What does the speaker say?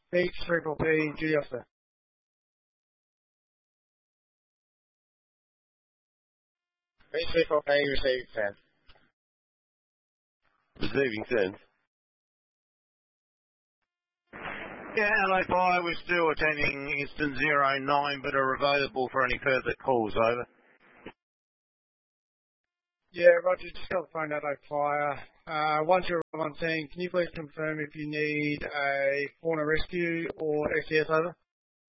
Beach 34P, duty officer. Beach 34P, receiving send. Receiving send. Yeah, LA Fire, we're still attending instance 09, but are available for any further calls, over. Yeah, Roger, just got the phone out like fire. Once you're on scene, can you please confirm if you need a fauna rescue or SES, over?